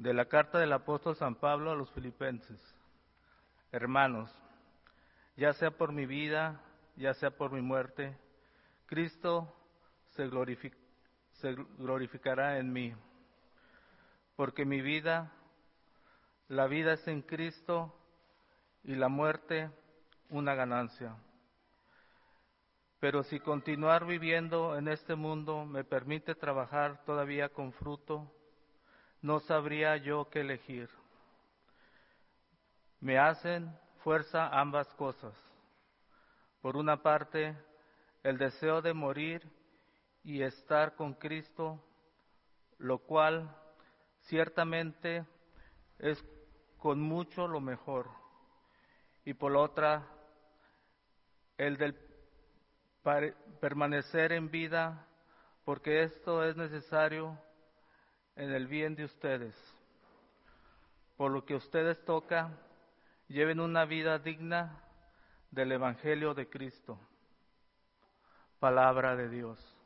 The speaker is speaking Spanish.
De la carta del apóstol San Pablo a los Filipenses. Hermanos, ya sea por mi vida, ya sea por mi muerte, Cristo se glorificará en mí, porque mi vida, la vida es en Cristo y la muerte una ganancia. Pero si continuar viviendo en este mundo me permite trabajar todavía con fruto, no sabría yo qué elegir. Me hacen fuerza ambas cosas. Por una parte, el deseo de morir y estar con Cristo, lo cual ciertamente es con mucho lo mejor. Y por la otra, el del permanecer en vida, porque esto es necesario en el bien de ustedes. Por lo que ustedes toca, lleven una vida digna del Evangelio de Cristo. Palabra de Dios.